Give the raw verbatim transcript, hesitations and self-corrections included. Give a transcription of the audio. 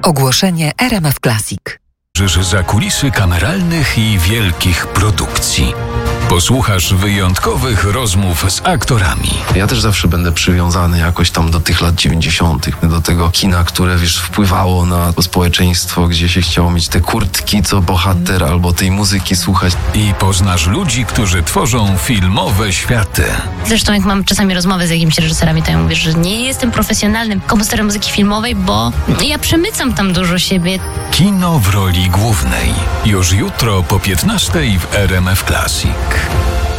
Ogłoszenie R M F Classic. Za kulisy kameralnych i wielkich produkcji. Posłuchasz wyjątkowych rozmów z aktorami. Ja też zawsze będę przywiązany jakoś tam do tych lat dziewięćdziesiątych, do tego kina, które, wiesz, wpływało na społeczeństwo, gdzie się chciało mieć te kurtki, co bohater, albo tej muzyki słuchać. I poznasz ludzi, którzy tworzą filmowe światy. Zresztą jak mam czasami rozmowy z jakimiś reżyserami, to ja mówię, że nie jestem profesjonalnym kompozytorem muzyki filmowej, bo ja przemycam tam dużo siebie. Kino w roli głównej. Już jutro po piętnastej w R M F Classic.